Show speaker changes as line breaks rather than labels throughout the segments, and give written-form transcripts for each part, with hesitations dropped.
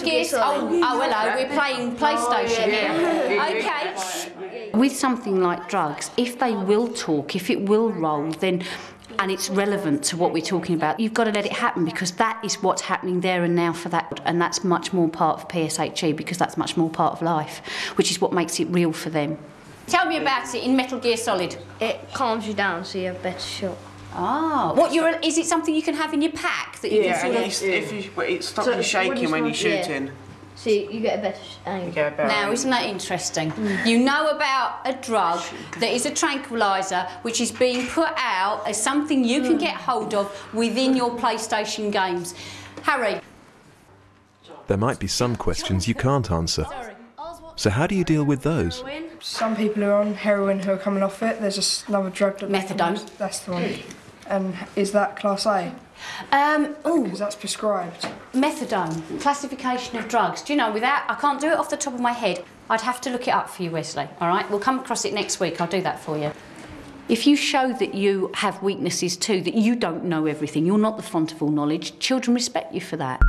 Gear Solid. Oh, hello, we're playing PlayStation here. Okay. With something like drugs, if they will talk, if it will roll, then, and it's relevant to what we're talking about, you've got to let it happen, because that is what's happening there and now for that, and that's much more part of PSHE, because that's much more part of life, which is what makes it real for them. Tell me about it in Metal Gear Solid.
It calms you down so you have a better shot.
Ah, is it something you can have in your pack that you can sort of...
it stops you shaking when you're shooting.
Yeah. So you get a better aim.
Now, isn't that interesting? You know about a drug that is a tranquiliser which is being put out as something you can get hold of within your PlayStation games. Harry?
There might be some questions you can't answer. So how do you deal with those?
Some people who are on heroin who are coming off it, there's another drug that...
Methadone.
That's the one. And is that class A? Because that's prescribed.
Methadone, classification of drugs. Do you know, I can't do it off the top of my head. I'd have to look it up for you, Wesley, all right? We'll come across it next week, I'll do that for you. If you show that you have weaknesses too, that you don't know everything, you're not the font of all knowledge, children respect you for that.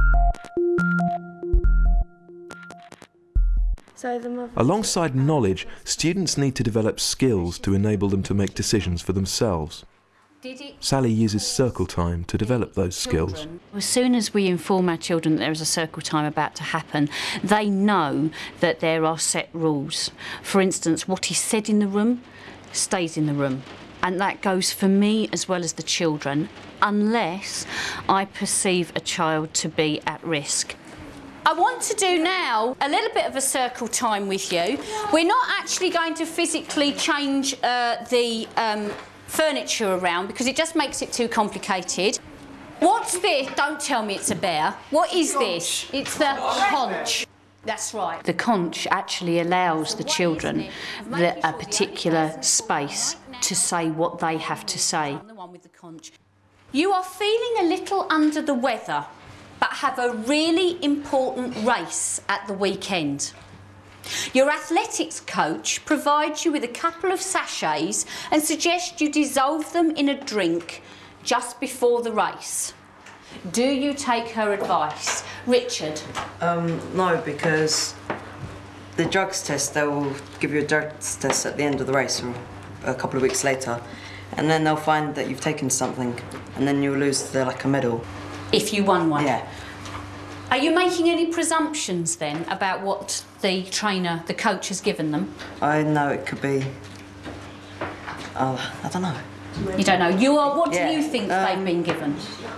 Alongside knowledge, students need to develop skills to enable them to make decisions for themselves. Sally uses circle time to develop those skills.
As soon as we inform our children that there is a circle time about to happen, they know that there are set rules. For instance, what is said in the room stays in the room. And that goes for me as well as the children, unless I perceive a child to be at risk. I want to do now a little bit of a circle time with you. We're not actually going to physically change the furniture around, because it just makes it too complicated. What's this? Don't tell me it's a bear. What is this? It's the conch. That's right. The conch actually allows the children a particular space to say what they have to say. The one with the conch. You are feeling a little under the weather, but have a really important race at the weekend. Your athletics coach provides you with a couple of sachets and suggests you dissolve them in a drink just before the race. Do you take her advice? Richard?
No, because the drugs test, they'll give you a drugs test at the end of the race or a couple of weeks later, and then they'll find that you've taken something, and then you'll lose like a medal. If you won one? Yeah.
Are you making any presumptions then about what the trainer, the coach, has given them?
I know it could be... I don't know.
You don't know. What do you think they've been given?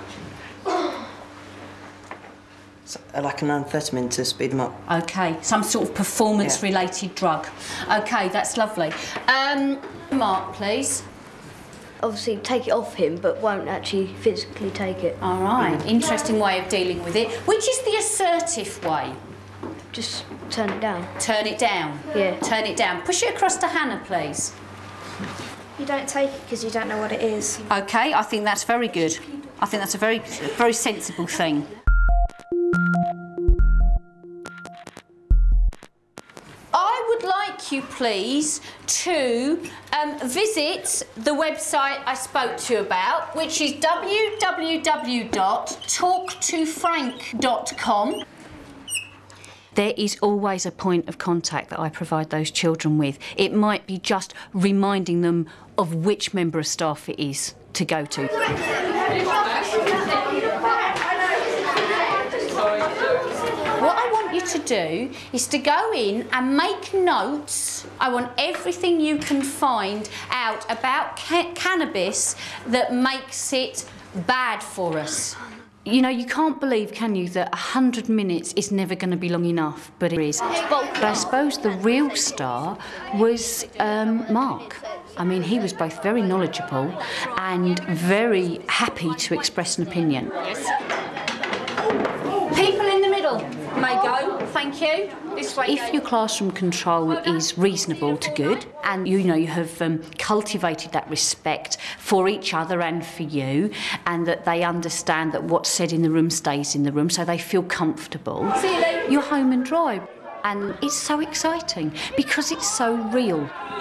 Like an amphetamine to speed them up.
OK, some sort of performance-related drug. OK, that's lovely. Mark, please.
Obviously take it off him, but won't actually physically take it.
All right, interesting way of dealing with it. Which is the assertive way?
Just turn it down.
Turn it down?
Yeah.
Turn it down. Push it across to Hannah, please.
You don't take it because you don't know what it is.
OK, I think that's very good. I think that's a very, very sensible thing. I would like you, please, to visit the website I spoke to you about, which is www.talktofrank.com. There is always a point of contact that I provide those children with. It might be just reminding them of which member of staff it is to go to. What I want you to do is to go in and make notes. I want everything you can find out about cannabis that makes it bad for us. You know, you can't believe, can you, that 100 minutes is never going to be long enough, but it is. But I suppose the real star was Mark. I mean, he was both very knowledgeable and very happy to express an opinion. People in the middle may go, thank you. This way. If your classroom control is reasonable to good, and you have cultivated that respect for each other and for you, and that they understand that what's said in the room stays in the room, so they feel comfortable, you're home and dry. And it's so exciting because it's so real.